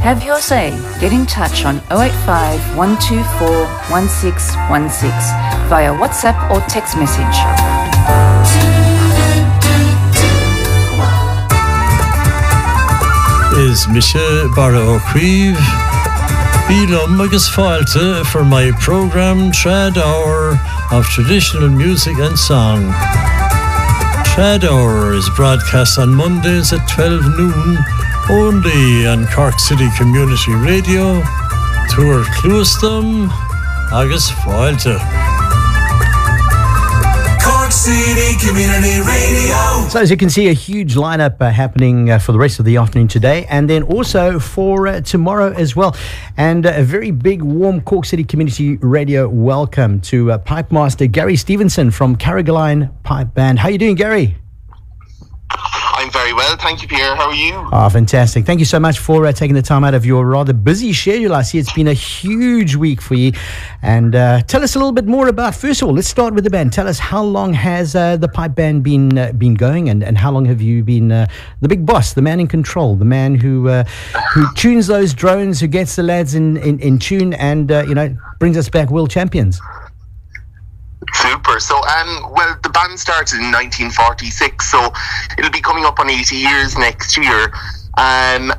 Have your say. Get in touch on 085 124 1616 via WhatsApp or text message. Is Michelle Barra O'Crieve Bílum agus fáilte for my programme Trad Hour of Traditional Music and Song. Trad Hour is broadcast on Mondays at 12 noon only on Cork City Community Radio. Tuair Clúastam agus fáilte. City Community Radio. So as you can see, a huge lineup happening for the rest of the afternoon today, and then also for tomorrow as well. And a very big, warm Cork City Community Radio welcome to Pipe Master Gary Stevenson from Carrigaline Pipe Band. How are you doing, Gary? I'm very well, thank you, Pierre. How are you? Oh, fantastic. Thank you so much for taking the time out of your rather busy schedule. I see it's been a huge week for you. And tell us a little bit more about, first of all, let's start with the band. Tell us, how long has the Pipe Band been going, and how long have you been the big boss, the man in control, the man who tunes those drones, who gets the lads in tune and, brings us back world champions? Super. So, well, the band started in 1946, so it'll be coming up on 80 years next year. And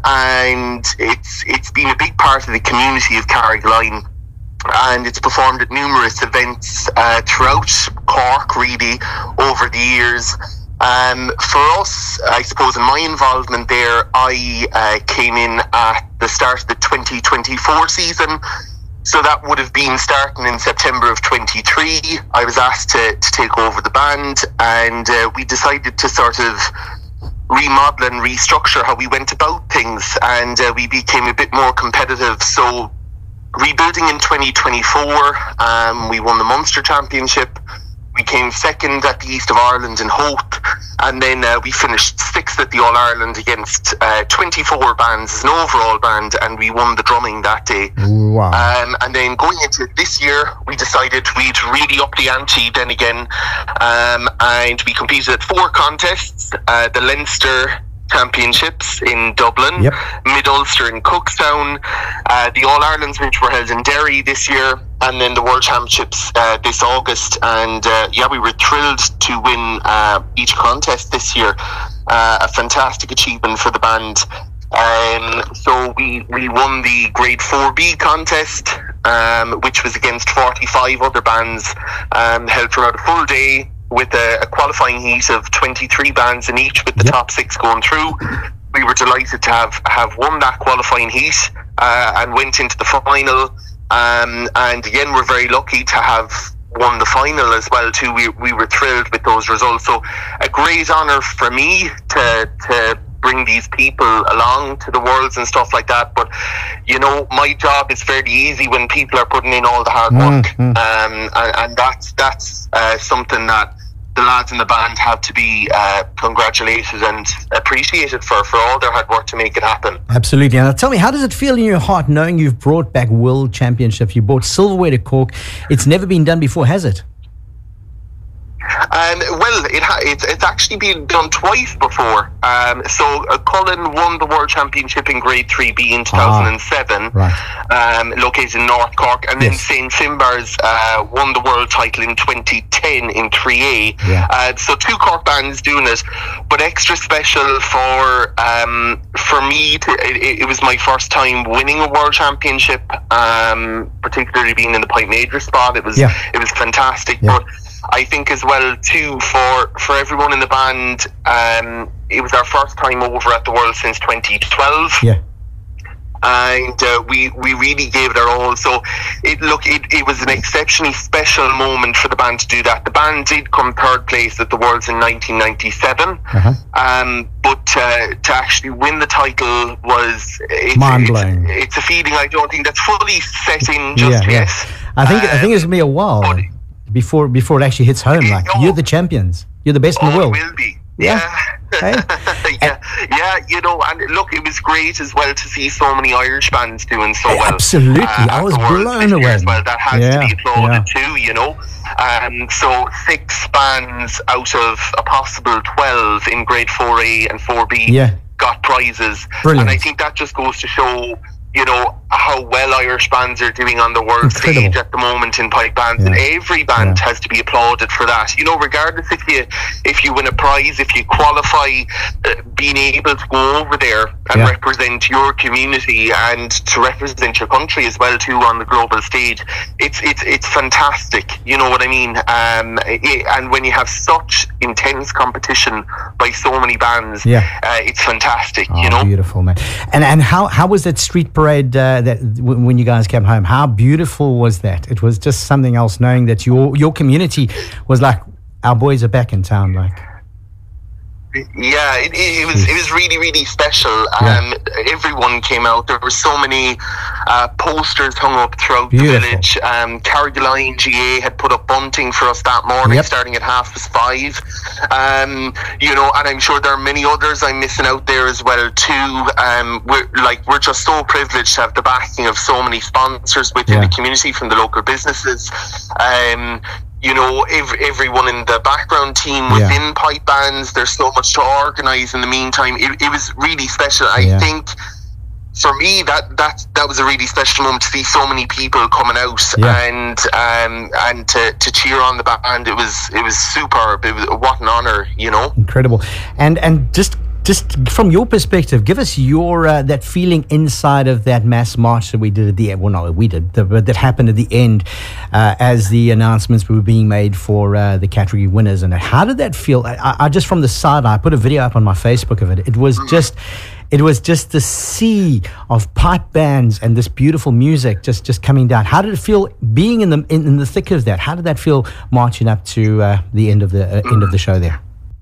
it's been a big part of the community of Carrigaline, and it's performed at numerous events throughout Cork, really, over the years. For us, I suppose, in my involvement there, I came in at the start of the 2024 season. So that would have been starting in September of 23. I was asked to take over the band, and we decided to sort of remodel and restructure how we went about things, and we became a bit more competitive. So rebuilding in 2024, we won the Munster Championship. We came second at the East of Ireland in Hope, and then we finished sixth at the All-Ireland against 24 bands as an overall band, and we won the drumming that day. Wow. And then going into this year, we decided we'd really up the ante then again, and we competed at 4 contests, the Leinster Championships in Dublin, yep. Mid-Ulster in Cookstown, the All-Irelands, which were held in Derry this year, and then the World Championships this August. And we were thrilled to win each contest this year. A fantastic achievement for the band. So we won the Grade 4B contest, which was against 45 other bands, held throughout a full day, with a qualifying heat of 23 bands in each, with the top 6 going through. We were delighted to have won that qualifying heat and went into the final. And again, we're very lucky to have won the final as well too. We were thrilled with those results. So a great honour for me to bring these people along to the Worlds and stuff like that. But my job is fairly easy when people are putting in all the hard work. And that's something that the lads in the band have to be congratulated and appreciated for all their hard work to make it happen. Absolutely. And tell me, how does it feel in your heart knowing you've brought back world championships? You brought silverware to Cork. It's never been done before, has it? Well, it's actually been done twice before. So Cullen won the World Championship in Grade 3B in 2007, located in North Cork, and then St. Finbarr's won the world title in 2010 in 3A. So 2 Cork bands doing it, but extra special for me. It was my first time winning a World Championship, particularly being in the Pipe Major spot. It was fantastic, but I think as well too for everyone in the band, it was our first time over at the World since 2012. And we really gave it our all. So it was an exceptionally special moment for the band to do that. The band did come 3rd place at the Worlds in 1997, but to actually win the title was mind-blowing. It's a feeling I don't think that's fully set in just yet. I think it's gonna be a while before it actually hits home. Like, you're the champions, you're the best in the world. It will be. Hey? And look, it was great as well to see so many Irish bands doing so well. Absolutely, I was blown away. Well, that has to be applauded too, so 6 bands out of a possible 12 in Grade 4A and 4B got prizes. Brilliant. And I think that just goes to show, you know, how well Irish bands are doing on the world Incredible. stage at the moment in pipe bands, and every band has to be applauded for that. You know, regardless if you win a prize, if you qualify, being able to go over there and represent your community and to represent your country as well too on the global stage, it's fantastic. You know what I mean? And when you have such intense competition by so many bands, it's fantastic. You know, beautiful, man. And how was that street parade that when you guys came home? How beautiful was that? It was just something else, knowing that your community was like, our boys are back in town, like. Yeah, it was really, really special. Everyone came out. There were so many posters hung up throughout the village. Carrigaline GA had put up bunting for us that morning, starting at 5:30. You know, and I'm sure there are many others I'm missing out there as well too. We're just so privileged to have the backing of so many sponsors within the community, from the local businesses. You know, everyone in the background team within pipe bands. There's so much to organise in the meantime. It was really special. I think for me that was a really special moment to see so many people coming out and to cheer on the band. It was superb. What an honour, you know. Incredible. And just from your perspective, give us your that feeling inside of that mass march that we did at the end. Well, no, we did, but that happened at the end as the announcements were being made for the category winners. And how did that feel? I just from the side, I put a video up on my Facebook of it. It was just the sea of pipe bands and this beautiful music just coming down. How did it feel being in the thick of that? How did that feel marching up to the end of the show there?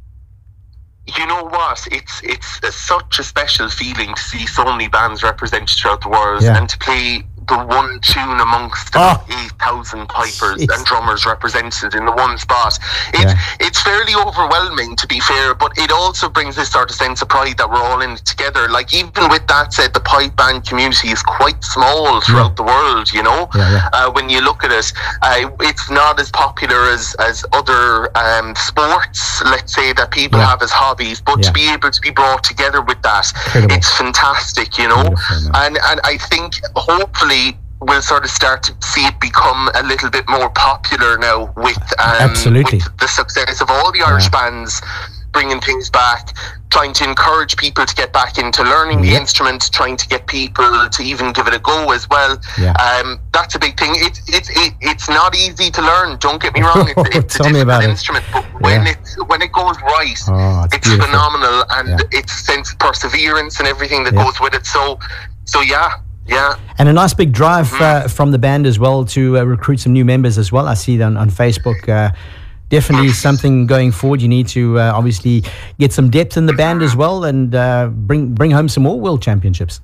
You know what? It's such a special feeling to see so many bands represented throughout the world and to play the one tune amongst 8,000 pipers and drummers represented in the one spot. It's fairly overwhelming, to be fair, but it also brings this sort of sense of pride that we're all in it together. Like, even with that said, the pipe band community is quite small throughout the world, you know. When you look at it, it's not as popular as other sports, let's say, that people have as hobbies, but to be able to be brought together with that, it's fantastic, you know. And I think hopefully we'll sort of start to see it become a little bit more popular now with the success of all the Irish bands bringing things back, trying to encourage people to get back into learning the instrument, trying to get people to even give it a go as well. That's a big thing. It's not easy to learn, don't get me wrong. It's a difficult instrument, but when it goes right, it's phenomenal, and it's a sense of perseverance and everything that goes with it. So yeah. And a nice big drive from the band as well to recruit some new members as well. I see that on Facebook. Definitely something going forward. You need to obviously get some depth in the band as well, and bring home some more world championships.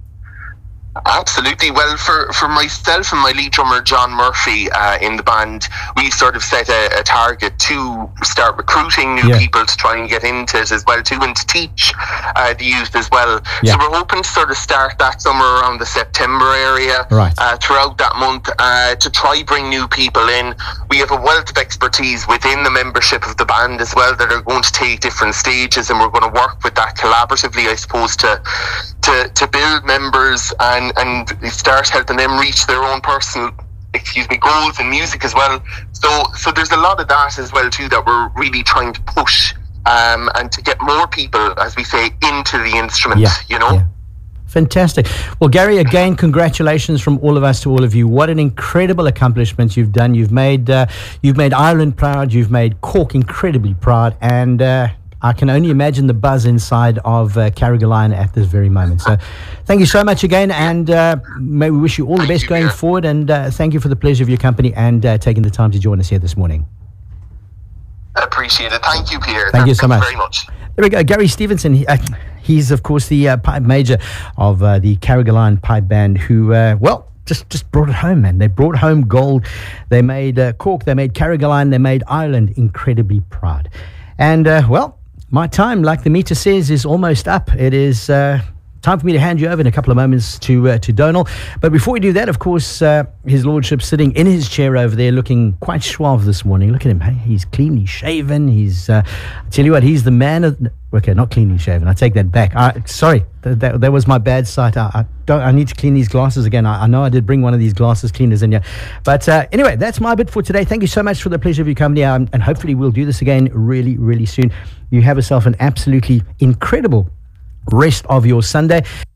Absolutely. Well, for myself and my lead drummer John Murphy in the band, we sort of set a target to start recruiting new people to try and get into it as well too, and to teach the youth as well. So we're hoping to sort of start that somewhere around the September area, throughout that month, to try bring new people in. We have a wealth of expertise within the membership of the band as well that are going to take different stages, and we're going to work with that collaboratively, I suppose, to build members and start helping them reach their own personal goals in music as well. So there's a lot of that as well too that we're really trying to push and to get more people, as we say, into the instrument, you know. Fantastic. Well, Gary, again, congratulations from all of us to all of you. What an incredible accomplishment you've done. You've made Ireland proud. You've made Cork incredibly proud, and I can only imagine the buzz inside of Carrigaline at this very moment. So thank you so much again, and may we wish you all the best going forward, and thank you for the pleasure of your company and taking the time to join us here this morning. Appreciate it. Thank you, Peter. Thank you so much. Very much. There we go. Gary Stevenson, he's of course the pipe major of the Carrigaline Pipe Band, who, just brought it home, man. They brought home gold. They made Cork, they made Carrigaline, they made Ireland incredibly proud. And, my time, like the meter says, is almost up. It is Time for me to hand you over in a couple of moments to Donal. But before we do that, of course, His Lordship sitting in his chair over there looking quite suave this morning. Look at him. Hey, he's cleanly shaven. He's, I tell you what, he's the man of... Okay, not cleanly shaven. I take that back. Sorry, that was my bad sight. I need to clean these glasses again. I know I did bring one of these glasses cleaners in here. But anyway, that's my bit for today. Thank you so much for the pleasure of your company. And hopefully we'll do this again really, really soon. You have yourself an absolutely incredible rest of your Sunday.